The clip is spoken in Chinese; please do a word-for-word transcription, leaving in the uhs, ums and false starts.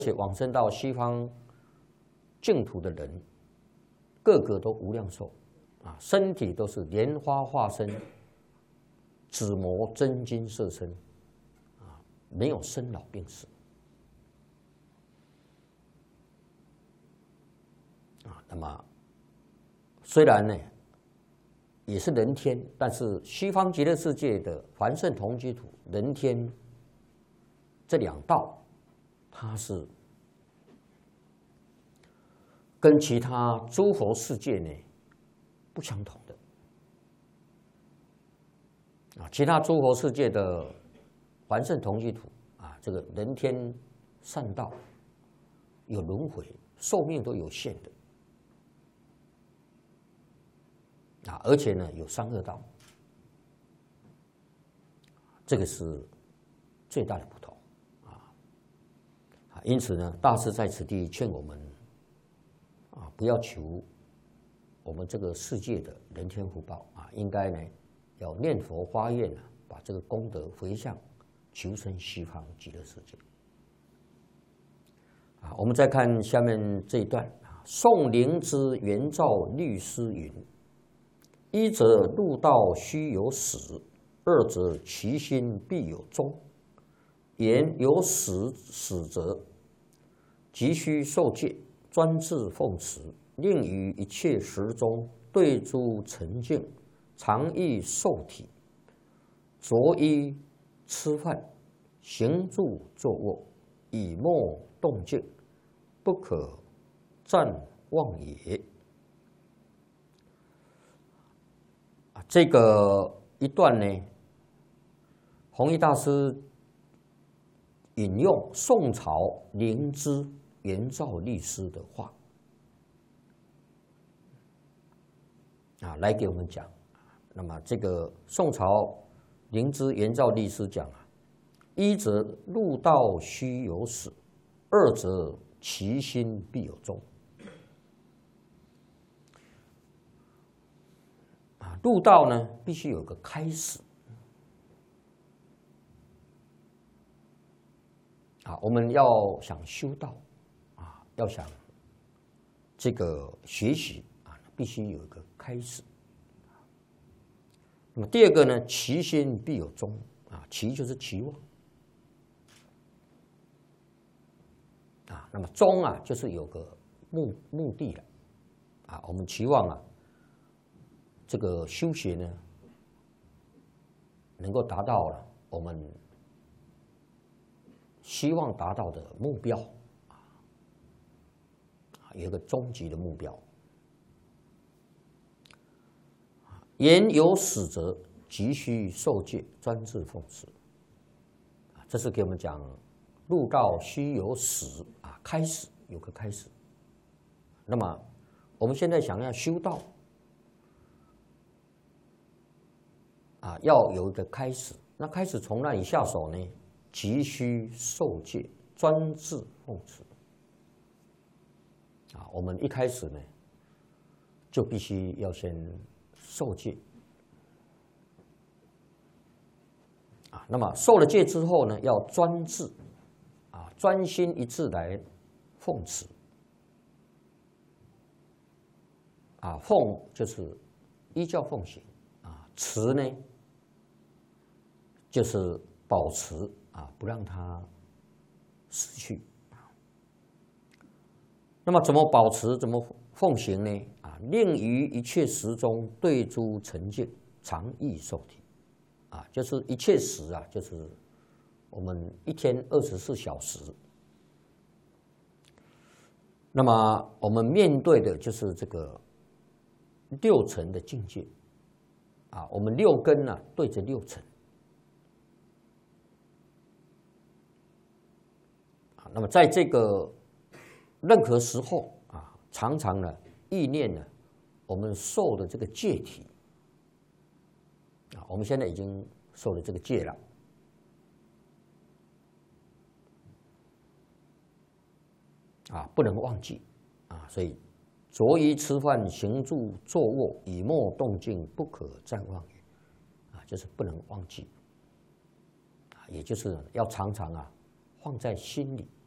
且往生到西方净土的人，个个都无量寿啊，身体都是莲花化身，紫磨真金色身啊，没有生老病死啊。那么虽然呢也是人天，但是西方极乐世界的凡圣同居土、人天这两道，它是跟其他诸佛世界呢不相同的啊。其他诸佛世界的凡圣同居土啊，这个人天善道有轮回，寿命都有限的啊，而且呢有三恶道，这个是最大的不同啊。因此呢，大师在此地劝我们啊，不要求我们这个世界的人天福报啊，应该呢要念佛发愿啊，把这个功德回向，求生西方极乐世界啊。我们再看下面这一段啊，宋灵芝圆照律师云：一则入道须有始，二则其心必有终。言有始始则，急须受戒，专制奉持，令于一切时中对诸沉静，常欲受体，着衣吃饭，行住坐卧，以莫动静，不可暂忘也。这个一段呢，弘一大师引用宋朝灵芝圆照律师的话啊，来给我们讲。那么这个宋朝灵芝圆照律师讲啊，一则入道须有始，二则其心必有终。啊，入道呢必须有个开始啊，我们要想修道啊，要想这个学习啊，必须有一个开始。那么第二个呢，其心必有终啊，其就是期望啊，那么终啊就是有个目目的了啊，我们期望啊，这个修学呢能够达到了我们希望达到的目标啊，有一个终极的目标。言有始则，急须受戒，专制奉持。这是给我们讲入道须有始啊，开始有个开始。那么我们现在想要修道啊，要有一个开始。那开始从哪里下手呢？急须受戒，专制奉持。啊，我们一开始呢，就必须要先受戒啊。那么受了戒之后呢，要专制啊，专心一致来奉持啊。奉就是依教奉行啊，持呢就是保持啊，不让它失去。那么怎么保持？怎么奉行呢？啊，令于一切时中对诸沉静，常意受体。啊，就是一切时啊，就是我们一天二十四小时。那么我们面对的就是这个六尘的境界。啊，我们六根呢、啊、对着六尘。那么在这个任何时候啊，常常呢意念呢，我们受的这个戒体啊，我们现在已经受了这个戒了啊，不能忘记啊，所以着衣吃饭、行住坐卧、以莫动静，不可暂忘也啊，就是不能忘记啊，也就是要常常啊放在心里。